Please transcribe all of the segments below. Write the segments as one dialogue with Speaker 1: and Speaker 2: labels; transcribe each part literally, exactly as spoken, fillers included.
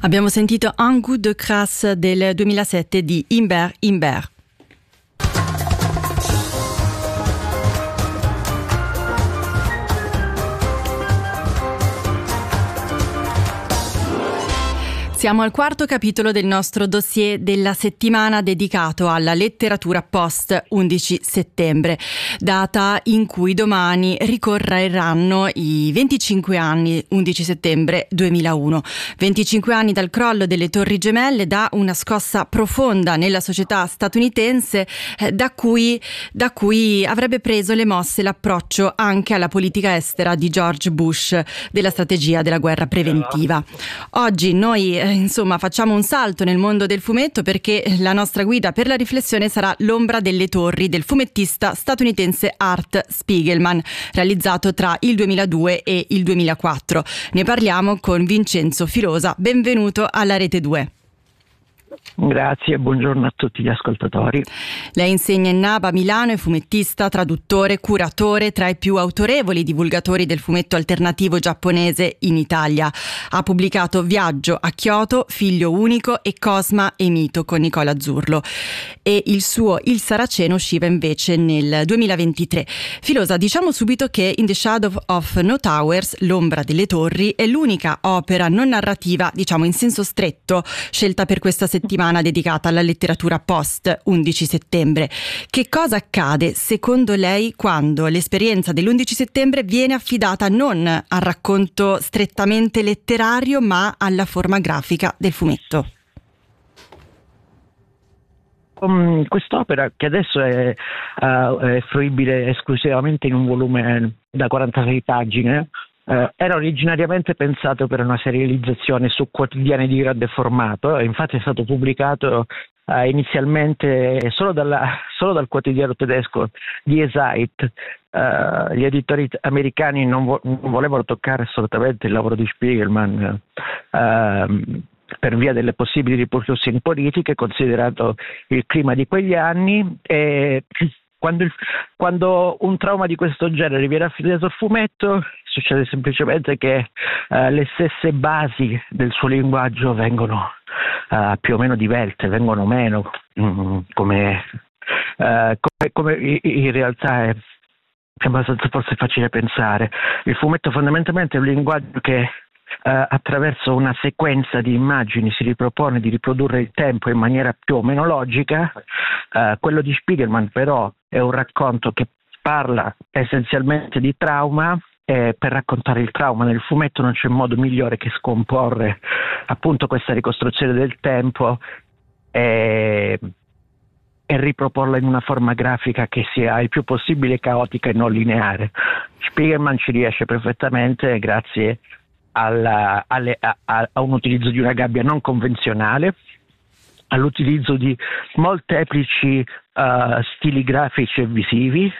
Speaker 1: Abbiamo sentito Un goût de crasse del duemilasette di Imbert Imbert. Siamo al quarto capitolo del nostro dossier della settimana dedicato alla letteratura post undici settembre, data in cui domani ricorreranno i venticinque anni undici settembre duemilauno. venticinque anni dal crollo delle Torri Gemelle, da una scossa profonda nella società statunitense, eh, da cui, da cui avrebbe preso le mosse l'approccio anche alla politica estera di George Bush della strategia della guerra preventiva. Oggi noi eh, Insomma, facciamo un salto nel mondo del fumetto, perché la nostra guida per la riflessione sarà L'ombra delle torri del fumettista statunitense Art Spiegelman, realizzato tra il duemiladue e il duemilaquattro. Ne parliamo con Vincenzo Filosa. Benvenuto alla Rete due.
Speaker 2: Grazie e buongiorno a tutti gli ascoltatori.
Speaker 1: Lei insegna in N A B A Milano, è fumettista, traduttore, curatore, tra i più autorevoli divulgatori del fumetto alternativo giapponese in Italia. Ha pubblicato Viaggio a Kyoto, Figlio unico e Cosma e Mito con Nicola Zurlo, e il suo Il Saraceno usciva invece nel duemilaventitré. Filosa, diciamo subito che In the Shadow of No Towers, L'ombra delle torri, è l'unica opera non narrativa, diciamo in senso stretto, scelta per questa settimana settimana dedicata alla letteratura post undici settembre. Che cosa accade secondo lei quando l'esperienza dell'undici settembre viene affidata non al racconto strettamente letterario ma alla forma grafica del fumetto?
Speaker 2: Um, quest'opera, che adesso è, uh, è fruibile esclusivamente in un volume da quarantasei pagine, Uh, era originariamente pensato per una serializzazione su quotidiani di grande formato, infatti è stato pubblicato uh, inizialmente solo, dalla, solo dal quotidiano tedesco Die Zeit. Uh, gli editori americani non, vo- non volevano toccare assolutamente il lavoro di Spiegelman uh, per via delle possibili ripercussioni politiche, considerato il clima di quegli anni, e quando, il, quando un trauma di questo genere viene affidato al fumetto, succede semplicemente che uh, le stesse basi del suo linguaggio vengono uh, più o meno divelte, vengono meno, mm, come, uh, come, come in realtà è abbastanza forse facile pensare. Il fumetto fondamentalmente è un linguaggio che Uh, attraverso una sequenza di immagini si ripropone di riprodurre il tempo in maniera più o meno logica. Uh, quello di Spiegelman però è un racconto che parla essenzialmente di trauma, e per raccontare il trauma nel fumetto non c'è modo migliore che scomporre appunto questa ricostruzione del tempo e, e riproporla in una forma grafica che sia il più possibile caotica e non lineare. Spiegelman ci riesce perfettamente grazie Alla, alle, a, a un utilizzo di una gabbia non convenzionale, all'utilizzo di molteplici uh, stili grafici e visivi,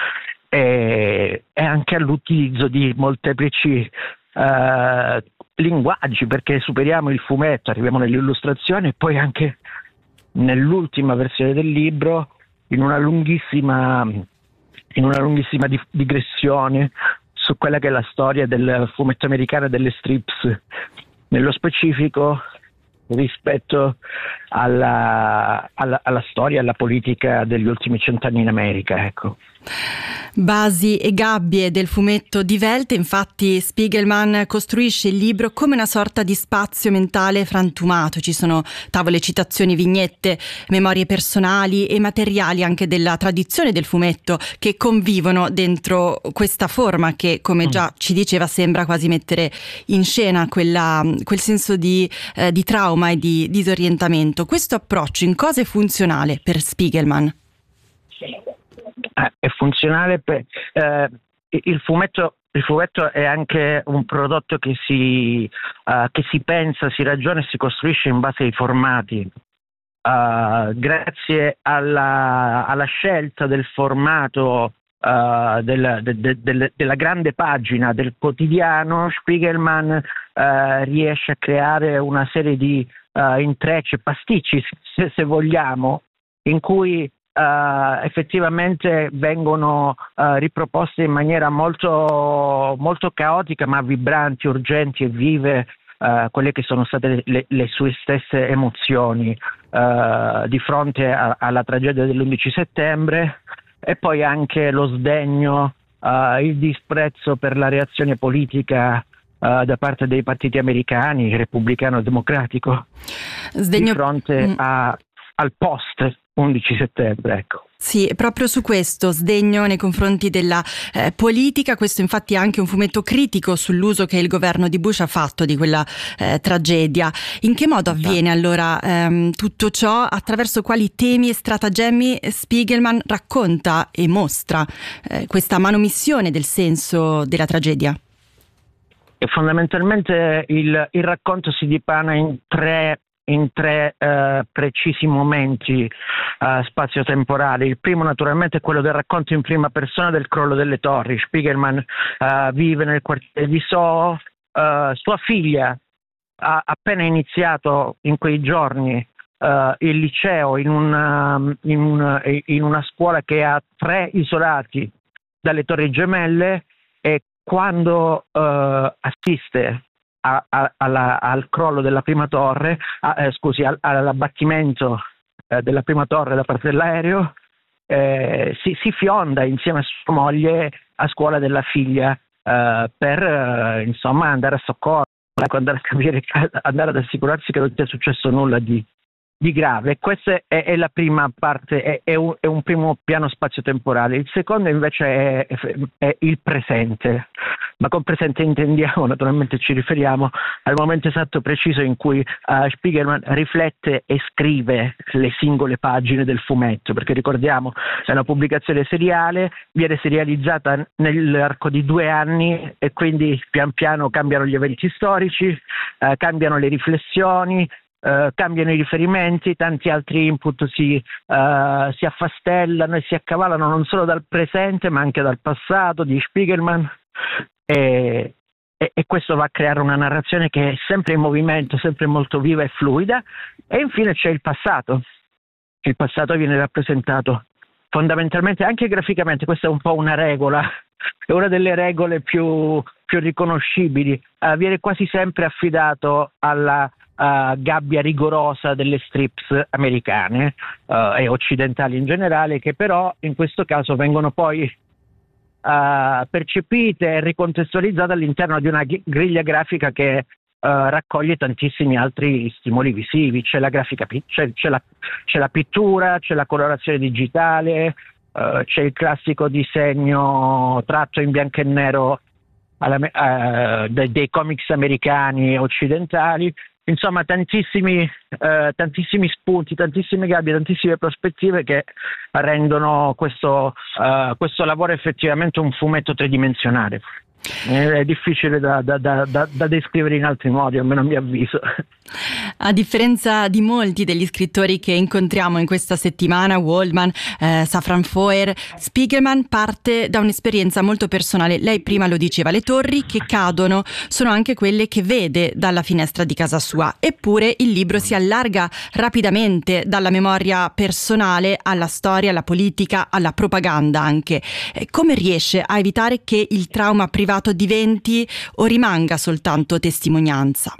Speaker 2: e, e anche all'utilizzo di molteplici uh, linguaggi, perché superiamo il fumetto, arriviamo nell'illustrazione e poi anche nell'ultima versione del libro in una lunghissima, in una lunghissima digressione su quella che è la storia del fumetto americano e delle strips, nello specifico rispetto alla, alla, alla storia e alla politica degli ultimi cent'anni in America, ecco.
Speaker 1: Basi e gabbie del fumetto divelte, infatti Spiegelman costruisce il libro come una sorta di spazio mentale frantumato. Ci sono tavole, citazioni, vignette, memorie personali e materiali anche della tradizione del fumetto che convivono dentro questa forma che, come già ci diceva, sembra quasi mettere in scena quella, quel senso di, eh, di trauma e di disorientamento. Questo approccio in cosa è funzionale per Spiegelman?
Speaker 2: È funzionale per eh, il fumetto. Il fumetto è anche un prodotto che si, uh, che si pensa, si ragiona e si costruisce in base ai formati. Uh, grazie alla, alla scelta del formato uh, del, de, de, de, della grande pagina del quotidiano, Spiegelman uh, riesce a creare una serie di uh, intrecci, pasticci, se, se vogliamo, in cui Uh, effettivamente vengono uh, riproposte in maniera molto, molto caotica, ma vibranti, urgenti e vive uh, quelle che sono state le, le sue stesse emozioni uh, di fronte a, alla tragedia dell'undici settembre, e poi anche lo sdegno, uh, il disprezzo per la reazione politica uh, da parte dei partiti americani, repubblicano e democratico, sdegno... di fronte mm. a, al post undici settembre, ecco.
Speaker 1: Sì, proprio su questo sdegno nei confronti della eh, politica. Questo infatti è anche un fumetto critico sull'uso che il governo di Bush ha fatto di quella eh, tragedia. In che modo avviene allora ehm, tutto ciò? Attraverso quali temi e stratagemmi Spiegelman racconta e mostra eh, questa manomissione del senso della tragedia?
Speaker 2: E fondamentalmente il, il racconto si dipana in tre in tre uh, precisi momenti uh, spazio-temporali. Il primo naturalmente è quello del racconto in prima persona del crollo delle torri. Spiegelman uh, vive nel quartiere di Soho, uh, sua figlia ha appena iniziato in quei giorni uh, il liceo in una, in, una, in una scuola che ha tre isolati dalle Torri Gemelle, e quando uh, assiste A, a, alla, al crollo della prima torre, a, eh, scusi, al, all'abbattimento eh, della prima torre da parte dell'aereo, eh, si, si fionda insieme a sua moglie a scuola della figlia eh, per eh, insomma andare a soccorso, andare a capire, andare ad assicurarsi che non sia successo nulla di, di grave. Questa è, è la prima parte, è, è, un, è un primo piano spazio-temporale. Il secondo invece è, è, è il presente. Ma con presente intendiamo, naturalmente ci riferiamo al momento esatto preciso in cui uh, Spiegelman riflette e scrive le singole pagine del fumetto, perché ricordiamo è una pubblicazione seriale, viene serializzata nell'arco di due anni e quindi pian piano cambiano gli eventi storici, uh, cambiano le riflessioni, uh, cambiano i riferimenti, tanti altri input si, uh, si affastellano e si accavallano non solo dal presente ma anche dal passato di Spiegelman. E, e, e questo va a creare una narrazione che è sempre in movimento, sempre molto viva e fluida. E infine c'è il passato. Il passato viene rappresentato fondamentalmente anche graficamente. Questa è un po' una regola, è una delle regole più, più riconoscibili. Uh, viene quasi sempre affidato alla uh, gabbia rigorosa delle strips americane uh, e occidentali in generale, che però in questo caso vengono poi Uh, percepite e ricontestualizzate all'interno di una griglia grafica che uh, raccoglie tantissimi altri stimoli visivi. C'è la grafica, c'è, c'è, la, c'è la pittura, c'è la colorazione digitale, uh, c'è il classico disegno tratto in bianco e nero alla, uh, dei, dei comics americani occidentali. Insomma, tantissimi, eh, tantissimi spunti, tantissime gabbie, tantissime prospettive che rendono questo, uh, questo lavoro effettivamente un fumetto tridimensionale. È difficile da, da, da, da, da descrivere in altri modi, almeno a mio avviso.
Speaker 1: A differenza di molti degli scrittori che incontriamo in questa settimana, Waldman, eh, Safran Foer, Spiegelman parte da un'esperienza molto personale. Lei prima lo diceva, le torri che cadono sono anche quelle che vede dalla finestra di casa sua. Eppure il libro si allarga rapidamente dalla memoria personale alla storia, alla politica, alla propaganda anche. Eh, come riesce a evitare che il trauma privato diventi o rimanga soltanto testimonianza?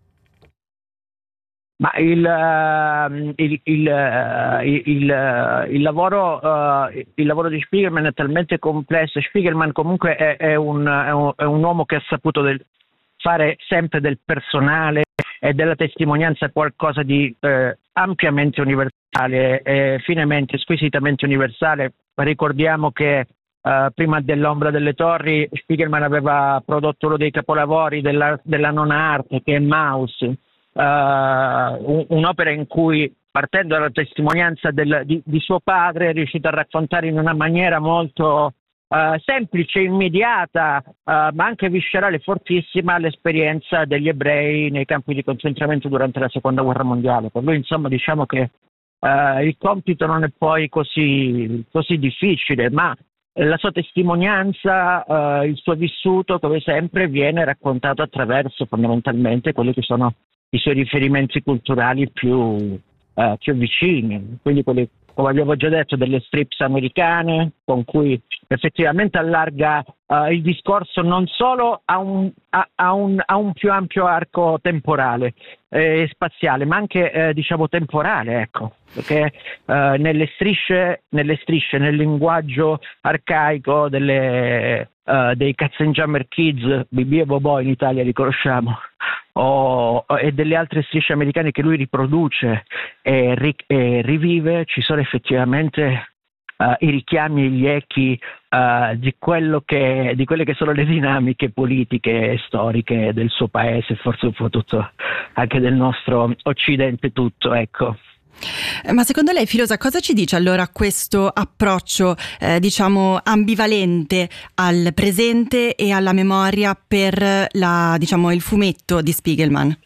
Speaker 2: Ma il, uh, il, il, uh, il, il, il, lavoro, uh, il lavoro di Spiegelman è talmente complesso. Spiegelman comunque è, è, un, è, un, è un uomo che ha saputo del, fare sempre del personale e della testimonianza qualcosa di eh, ampiamente universale, eh, finemente, squisitamente universale. Ricordiamo che Uh, prima dell'Ombra delle Torri Spiegelman aveva prodotto uno dei capolavori della, della nona arte, che è Maus, uh, un, un'opera in cui, partendo dalla testimonianza del, di, di suo padre, è riuscito a raccontare in una maniera molto uh, semplice, immediata, uh, ma anche viscerale, fortissima, l'esperienza degli ebrei nei campi di concentramento durante la Seconda Guerra Mondiale. Per lui, insomma, diciamo che uh, il compito non è poi così, così difficile, ma la sua testimonianza, uh, il suo vissuto, come sempre, viene raccontato attraverso fondamentalmente quelli che sono i suoi riferimenti culturali più, uh, più vicini, quindi quelli come abbiamo già detto, delle strips americane, con cui effettivamente allarga uh, il discorso non solo a un, a, a un, a un più ampio arco temporale e eh, spaziale, ma anche eh, diciamo temporale, ecco, perché uh, nelle strisce, nelle strisce, nel linguaggio arcaico delle, uh, dei Katzenjammer Kids, B B e Bobo in Italia li conosciamo, o, e delle altre strisce americane che lui riproduce e, ri, e rivive, ci sono effettivamente Uh, i richiami e gli echi uh, di quello che di quelle che sono le dinamiche politiche e storiche del suo paese, forse soprattutto anche del nostro Occidente tutto, ecco.
Speaker 1: Ma secondo lei, Filosa, cosa ci dice allora questo approccio eh, diciamo ambivalente al presente e alla memoria per la, diciamo, il fumetto di Spiegelman?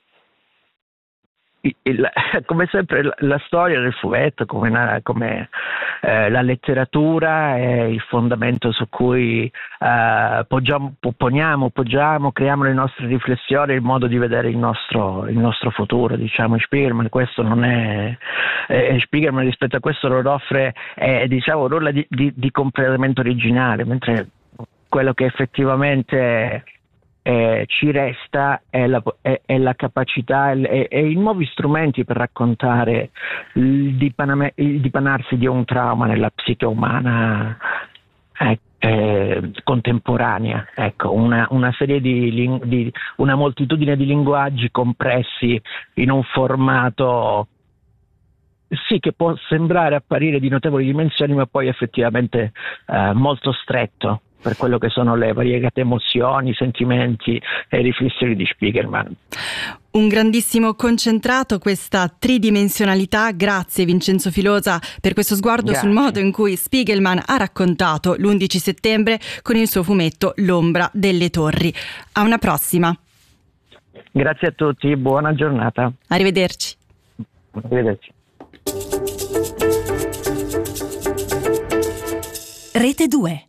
Speaker 2: Il, come sempre la, la storia del fumetto, come, una, come eh, la letteratura, è il fondamento su cui eh, poggiamo, poniamo, poggiamo, creiamo le nostre riflessioni, il modo di vedere il nostro, il nostro futuro. Diciamo, Spiegelman questo non è eh, Spiegelman rispetto a questo non offre eh, diciamo nulla di, di, di completamente originale, mentre quello che effettivamente Eh, ci resta è la, è, è la capacità e i nuovi strumenti per raccontare il, dipaname, il dipanarsi di un trauma nella psiche umana eh, eh, contemporanea. Ecco, una, una serie di, di una moltitudine di linguaggi compressi in un formato sì che può sembrare apparire di notevoli dimensioni, ma poi effettivamente eh, molto stretto per quello che sono le variegate emozioni, sentimenti e riflessioni di Spiegelman.
Speaker 1: Un grandissimo concentrato, questa tridimensionalità. Grazie Vincenzo Filosa per questo sguardo Grazie. Sul modo in cui Spiegelman ha raccontato l'undici settembre con il suo fumetto L'ombra delle torri. A una prossima.
Speaker 2: Grazie a tutti, buona giornata.
Speaker 1: Arrivederci.
Speaker 2: Arrivederci.
Speaker 3: Rete due.